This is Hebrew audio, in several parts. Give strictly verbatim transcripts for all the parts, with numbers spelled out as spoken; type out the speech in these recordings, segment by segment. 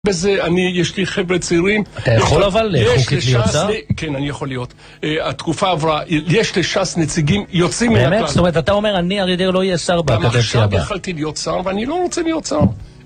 בזה, אני, יש לי חבר'ה צעירים. אתה יכול אבל חוקית להיות שר? כן, אני יכול להיות. התקופה עברה, יש לש"ס נציגים יוצאים מן הכלל. באמת? זאת אומרת, אתה אומר, אני אריה דרעי לא יהיה שר בקדנציה הבאה. גם עכשיו יכלתי להיות שר, ואני לא רוצה להיות שר.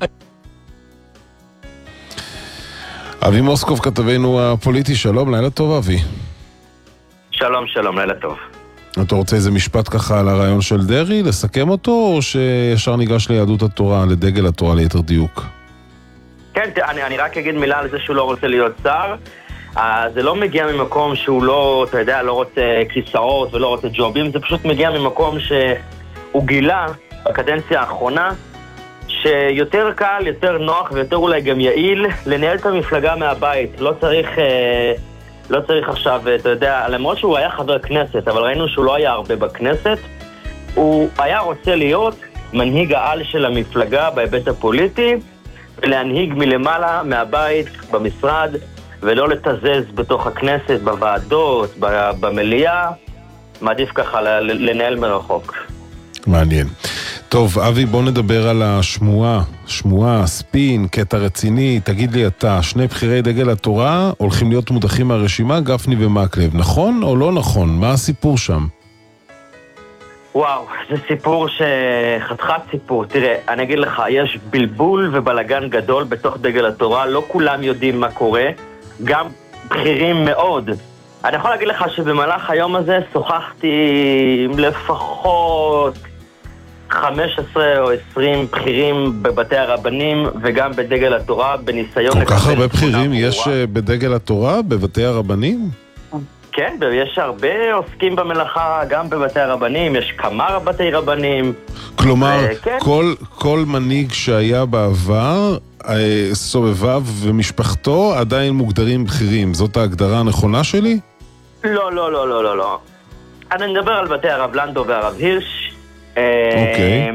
אבי מוסקוב, כתבנו הפוליטי, שלום, לילה טוב אבי. שלום, שלום, לילה טוב. אתה רוצה איזה משפט ככה על הרעיון של דרעי, לסכם אותו, או שישר ניגש ליהדות התורה, לדגל התורה ליתר דיוק? כן, אני, אני רק אגיד מילה על זה שהוא לא רוצה להיות שר. זה לא מגיע ממקום שהוא לא, אתה יודע, לא רוצה כיסאות ולא רוצה ג'ובים, זה פשוט מגיע ממקום שהוא גילה בקדנציה האחרונה שיותר קל, יותר נוח ויותר אולי גם יעיל לנהל את המפלגה מהבית. לא צריך, לא צריך עכשיו, אתה יודע, למרות שהוא היה חבר כנסת, אבל ראינו שהוא לא היה הרבה בכנסת, הוא היה רוצה להיות מנהיג העל של המפלגה בהיבט הפוליטי, ולהנהיג מלמעלה, מהבית, במשרד, ולא לתזז בתוך הכנסת, בוועדות, במליאה. מעדיף ככה לנהל מרחוק. מעניין. טוב, אבי, בוא נדבר על השמועה. שמועה, ספין, קטע רציני. תגיד לי אתה, שני בחירי דגל התורה הולכים להיות מודחים מהרשימה, גפני ומקלב. נכון או לא נכון? מה הסיפור שם? וואו, זה סיפור שחתיכת סיפור. תראה, אני אגיד לך, יש בלבול ובלגן גדול בתוך דגל התורה, לא כולם יודעים מה קורה, גם בכירים מאוד. אני יכול להגיד לך שבמהלך היום הזה שוחחתי עם לפחות חמש עשרה או עשרים בכירים בבתי הרבנים וגם בדגל התורה, בניסיון... כל כך הרבה בכירים יש בדגל התורה, בבתי הרבנים? כן, יש הרבה עוסקים במלאכה, גם בבתי הרבנים, יש כמה בתי רבנים. כלומר, וכן. כל, כל מנהיג שהיה בעבר, סובביו ומשפחתו עדיין מוגדרים בכירים. זאת ההגדרה הנכונה שלי? לא, לא, לא, לא, לא, לא. אני מדבר על בתי הרב לנדו והרב הירש. אוקיי.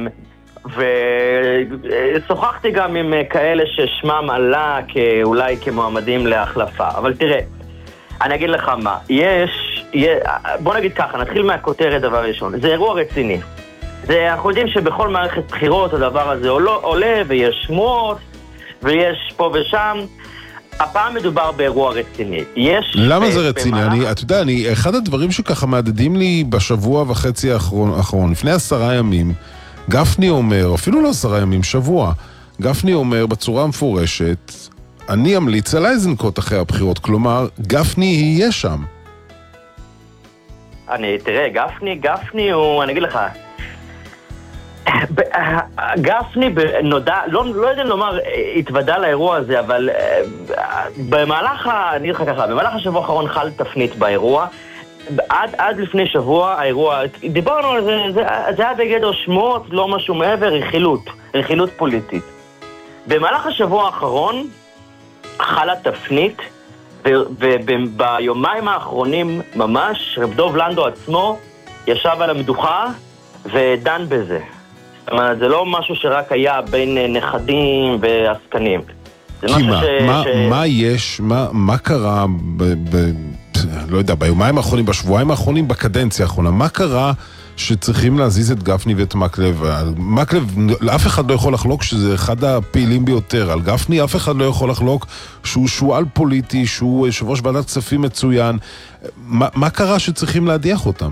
ושוחחתי גם עם כאלה ששמם עלה אולי כמועמדים להחלפה. אבל תראה, אני אגיד לך מה, יש, בוא נגיד ככה, נתחיל מהכותרת דבר ראשון, זה אירוע רציני. זה, אנחנו יודעים שבכל מערכת בחירות הדבר הזה עולה, עולה ויש שמועות, ויש פה ושם. הפעם מדובר באירוע רציני. יש... למה זה רציני? במהלך... אני, אתה יודע, אני, אחד הדברים שככה מעדדים לי בשבוע וחצי האחרון, האחרון, לפני עשרה ימים, גפני אומר, אפילו לא עשרה ימים, שבוע, גפני אומר בצורה מפורשת, אני אמליץ על איזנקוט אחרי הבחירות, כלומר, גפני יהיה שם. אני, תראה, גפני, גפני הוא, אני אגיד לך, גפני נודע, לא, לא יודע לומר, התוודע לאירוע הזה, אבל במהלך, אני אגיד לך ככה, במהלך השבוע האחרון חל תפנית באירוע, עד, עד לפני שבוע האירוע, דיברנו על זה, זה, זה היה בגדר שמועות, לא משהו מעבר, רכילות, רכילות פוליטית. במהלך השבוע האחרון, חלה תפנית, וביומיים האחרונים ממש, רב דוב לנדו עצמו ישב על המדוכה ודן בזה. זאת אומרת, זה לא משהו שרק היה בין נכדים ועסקנים. כי מה, ש... מה, ש... מה יש, מה, מה קרה, ב, ב, לא יודע, ביומיים האחרונים, בשבועיים האחרונים, בקדנציה האחרונה, מה קרה שצריכים להזיז את גפני ואת מקלב? מקלב, אף אחד לא יכול לחלוק שזה אחד הפעילים ביותר. על גפני אף אחד לא יכול לחלוק שהוא שואל פוליטי, שהוא יושב ראש ועדת כספים מצוין. מה, מה קרה שצריכים להדיח אותם?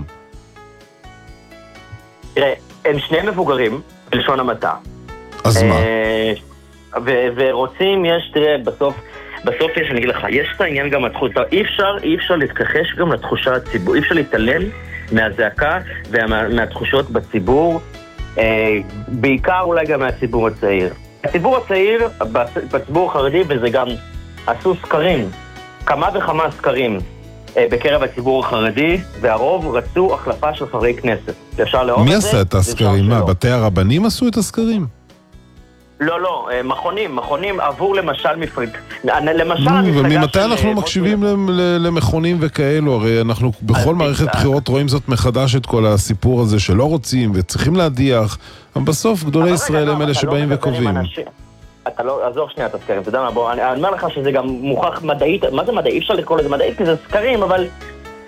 תראה, הם שני מבוגרים, בלשון המעטה. אז מה? ו- ורוצים, יש, תראה, בסוף, בסוף יש, אני אגיד לך, יש את העניין גם התחושה, אי אפשר, אי אפשר להתכחש גם לתחושה הציבור, אי אפשר להתעלם מהזעקה ומהתחושות בציבור, בעיקר אולי גם מהציבור הצעיר. הציבור הצעיר, בציבור החרדי, וזה גם עשו סקרים, כמה וכמה סקרים בקרב הציבור החרדי, והרוב רצו החלפה של חברי כנסת. אפשר לאהוב את זה? מי עשה את הסקרים? מה, בתי הרבנים עשו את הסקרים? לא, לא, מכונים, מכונים עבור למשל מפלג... למשל... וממתי אנחנו מקשיבים למכונים וכאלו? הרי אנחנו בכל מערכת בחירות רואים זאת מחדש את כל הסיפור הזה שלא רוצים וצריכים להדיח, אבל בסוף גדולי ישראל הם אלה שבאים וקובעים. אתה לא, עזור שנייה את הסקרים, אתה יודע מה, בוא, אני אומר לך שזה גם מוכח מדעית, מה זה מדעי? אי אפשר לקרוא לזה מדעית כי זה סקרים, אבל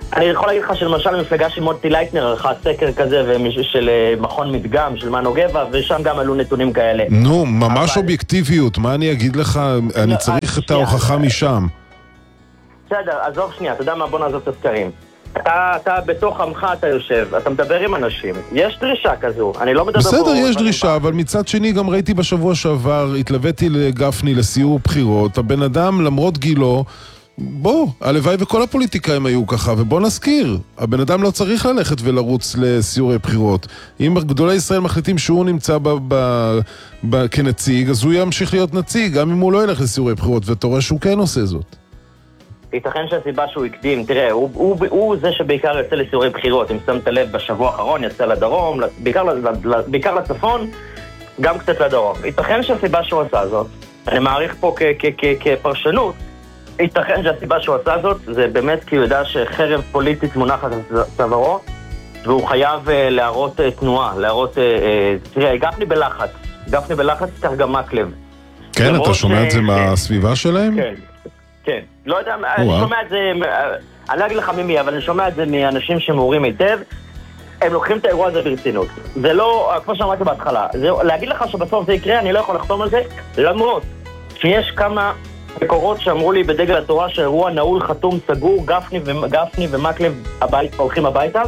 אני יכול להגיד לך שלמשל המפלגה של מוטי לייטנר ערכה סקר כזה של מכון מדגם, של מנו גבע, ושם גם עלו נתונים כאלה. נו, ממש אובייקטיביות, מה אני אגיד לך? אני צריך את ההוכחה משם. בסדר, עזוב שנייה, אתה יודע מה, בוא נעזוב את הסקרים. אתה, אתה בתוך עמך אתה יושב, אתה מדבר עם אנשים, יש דרישה כזו, אני לא מדבר... בסדר, יש דרישה, אבל מצד שני גם ראיתי בשבוע שעבר, התלוויתי לגפני לסיור בחירות, הבן אדם למרות גילו, בוא, הלוואי וכל הפוליטיקאים היו ככה, ובוא נזכיר, הבן אדם לא צריך ללכת ולרוץ לסיורי בחירות. אם גדולי ישראל מחליטים שהוא נמצא ב, ב, ב, כנציג, אז הוא ימשיך להיות נציג, גם אם הוא לא ילך לסיורי בחירות, ואתה רואה שהוא כן עושה זאת. ייתכן שהסיבה שהוא הקדים, תראה, הוא, הוא, הוא זה שבעיקר יוצא לסיורי בחירות, אם שמת לב בשבוע האחרון יצא לדרום, בעיקר, בעיקר לצפון, גם קצת לדרום. ייתכן שהסיבה שהוא עשה זאת, אני מעריך פה כ, כ, כ, כפרשנות, ייתכן שהסיבה שהוא עשה זאת, זה באמת כי הוא יודע שחרב פוליטית מונחת על צווארו, והוא חייב uh, להראות uh, תנועה, להראות, uh, uh, תראה, גפני בלחץ, גפני בלחץ, כך גם מקלב. כן, אתה שומע את זה מהסביבה שלהם? כן. כן, לא יודע, אני שומע את זה, אני לא אגיד לך ממי, אבל אני שומע את זה מאנשים שמעורים היטב, הם לוקחים את האירוע הזה ברצינות. זה לא, כמו שאמרתי בהתחלה, להגיד לך שבסוף זה יקרה, אני לא יכול לחתום על זה, למרות שיש כמה מקורות שאמרו לי בדגל התורה שהאירוע נעול, חתום, סגור, גפני, גפני ומקלב הבית, הולכים הביתה.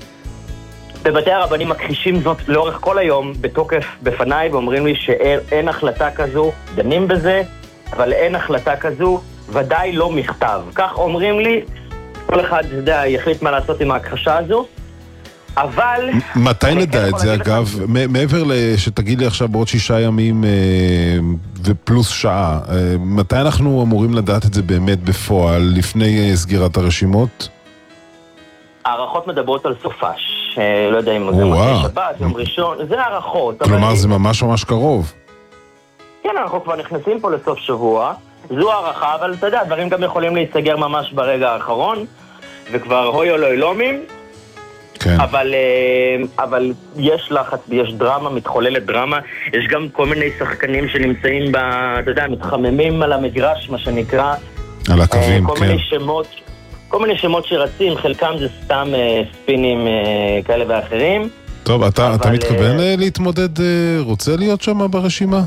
בבתי הרבנים מכחישים זאת לאורך כל היום בתוקף בפניי, ואומרים לי שאין החלטה כזו, דנים בזה, אבל אין החלטה כזו, ודאי לא מכתב. כך אומרים לי, כל אחד יודע, יחליט מה לעשות עם ההכחשה הזו, אבל... מתי נדע את זה, אגב? מעבר שתגיד לי עכשיו בעוד שישה ימים ופלוס שעה, מתי אנחנו אמורים לדעת את זה באמת בפועל, לפני סגירת הרשימות? הערכות מדברות על סופש. לא יודע אם זה מתי שבת, יום ראשון, זה הערכות. כלומר, זה ממש ממש קרוב. כן, אנחנו כבר נכנסים פה לסוף שבוע, זו הערכה, אבל אתה יודע, דברים גם יכולים להיסגר ממש ברגע האחרון, וכבר הוי או לא אלומים, כן. אבל, אבל יש לחץ, יש דרמה, מתחוללת דרמה, יש גם כל מיני שחקנים שנמצאים, ב, אתה יודע, מתחממים על המגרש, מה שנקרא. על הקווים, כל כן. מיני שמות, כל מיני שמות שרצים, חלקם זה סתם ספינים כאלה ואחרים. טוב, אתה, אתה מתכוון להתמודד, רוצה להיות שם ברשימה?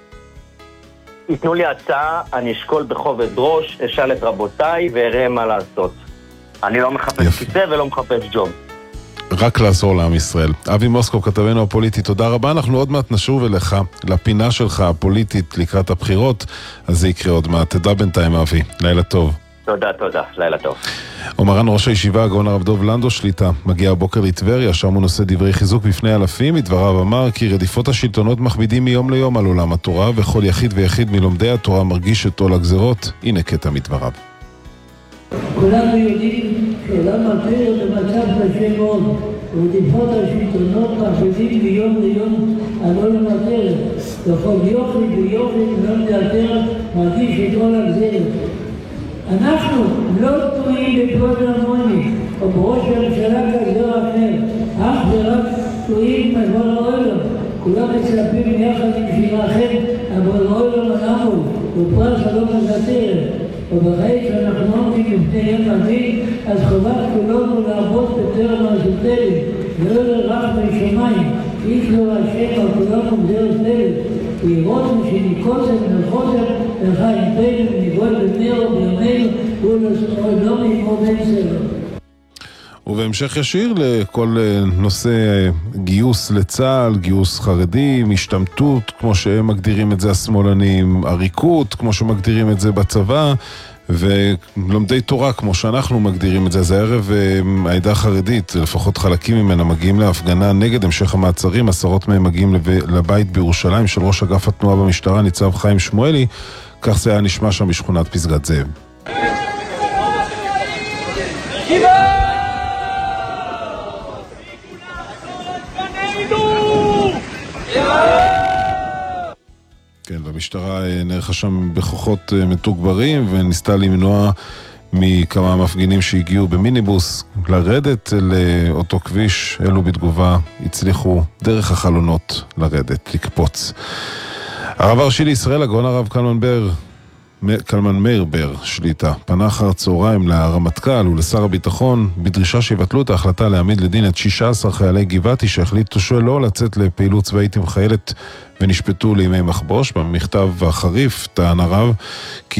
יתנו לי הצעה, אני אשקול בכובד ראש, אשאל את רבותיי ואראה מה לעשות. אני לא מחפש כיסא ולא מחפש ג'וב. רק לעזור לעם ישראל. אבי מוסקו, כתבנו הפוליטי, תודה רבה. אנחנו עוד מעט נשוב אליך, לפינה שלך הפוליטית לקראת הבחירות, אז זה יקרה עוד מעט. תדע בינתיים, אבי. לילה טוב. תודה, תודה. לילה טוב. אומרן ראש הישיבה, הגאון הרב דוב לנדו שליטה, מגיע הבוקר לטבריה, שם הוא נושא דברי חיזוק בפני אלפים. מדבריו אמר כי רדיפות השלטונות מכבידים מיום ליום על עולם התורה, וכל יחיד ויחיד מלומדי התורה מרגיש את עול הגזרות. הנה קטע מדבריו. כולנו יודעים שעולם התורה במצב קשה מאוד, ורדיפות השלטונות מכבידים מיום ליום על עולם התורה, וכל יחיד ויחיד מלומדי התורה מרגיש את עול הגזרות. אנחנו לא תלויים בפרוטר המוני או בראש הממשלה כזה או אחר, אך ורק תלויים בכל העולם. כולם מצלפים יחד עם שירחם, אבל העולם אנחנו, ופרס שלום הזתר. ובחיים שאנחנו עומדים לפני יום הדין, אז חובת כולנו לעבוד בטרם הזוטרת, ולא לרח משמיים, איש לא השם על כולנו גזרת תלת, ויראותנו שניקוצת נחוזת, וחיים בינו ונגול בבנרו בימינו, ולא נגמור בן סלו. ובהמשך ישיר לכל נושא גיוס לצה"ל, גיוס חרדים, השתמטות, כמו שהם מגדירים את זה השמאלנים, עריקות, כמו שמגדירים את זה בצבא, ולומדי תורה, כמו שאנחנו מגדירים את זה. זה הערב העדה החרדית, לפחות חלקים ממנה, מגיעים להפגנה נגד המשך המעצרים. עשרות מהם מגיעים לבית בירושלים של ראש אגף התנועה במשטרה, ניצב חיים שמואלי. כך זה היה נשמע שם בשכונת פסגת זאב. כן, והמשטרה נערכה שם בכוחות מתוגברים וניסתה למנוע מכמה מפגינים שהגיעו במיניבוס לרדת לאותו כביש. אלו בתגובה הצליחו דרך החלונות לרדת, לקפוץ. הרב הראשי לישראל, הגאון הרב קלמן בר, קלמן מאיר בר, שליטה, פנה אחר הצהריים לרמטכ"ל ולשר הביטחון בדרישה שיבטלו את ההחלטה להעמיד לדין את שישה עשר חיילי גבעתי שהחליטו שלא לצאת לפעילות צבאית עם חיילת ונשפטו לימי מחבוש. במכתב החריף טען הרב כי